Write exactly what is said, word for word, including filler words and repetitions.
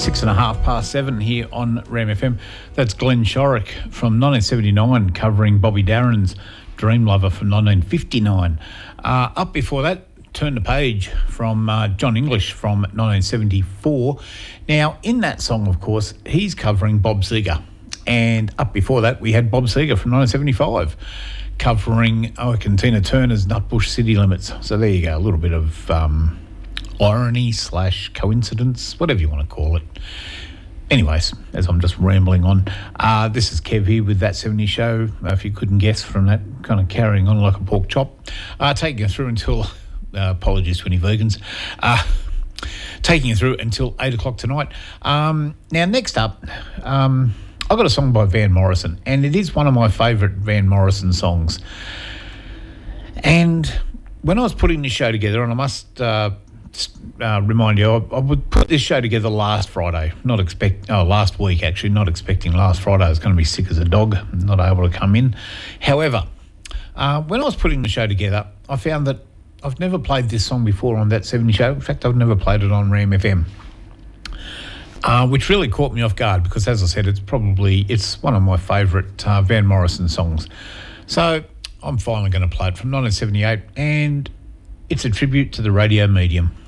six and a half past seven here on Ram F M. That's Glenn Shorrock from nineteen seventy-nine covering Bobby Darin's Dream Lover from nineteen fifty-nine. Uh, up before that, Turn the Page from uh, John English from nineteen seventy-four. Now, in that song, of course, he's covering Bob Seger. And up before that, we had Bob Seger from nineteen seventy-five covering Oak and Tina Turner's Nutbush City Limits. So there you go, a little bit of um, irony slash coincidence, whatever you want to call it. Anyways, as I'm just rambling on, uh, this is Kev here with That seventies Show. Uh, if you couldn't guess from that, kind of carrying on like a pork chop. Uh, taking you through until, uh, apologies to any vegans, uh, taking you through until eight o'clock tonight. Um, now, next up, um, I've got a song by Van Morrison, and it is one of my favourite Van Morrison songs. And when I was putting this show together, and I must uh, uh, remind you, I, I would put this show together last Friday, not expect, oh, last week actually, not expecting last Friday I was going to be sick as a dog, not able to come in. However, uh, when I was putting the show together, I found that I've never played this song before on That seventies Show. In fact, I've never played it on Ram F M. Uh, which really caught me off guard because, as I said, it's probably it's one of my favourite uh, Van Morrison songs. So I'm finally going to play it from nineteen seventy-eight, and it's a tribute to the radio medium.